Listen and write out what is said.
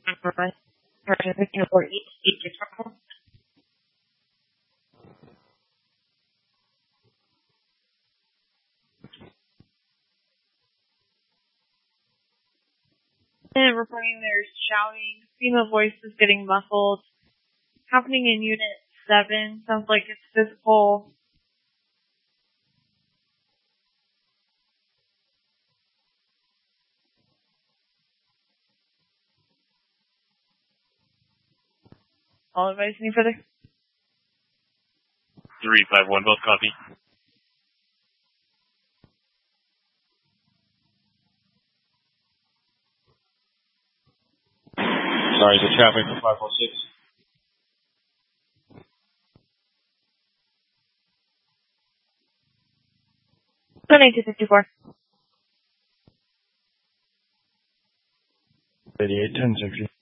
Version 1504 each is from. And reporting there's shouting, female voices getting muffled. Happening in Unit 7. Sounds like it's physical. All advice, any further? 351, both copy. Sorry, the traffic for 546. Sunny 254. 88, 1060.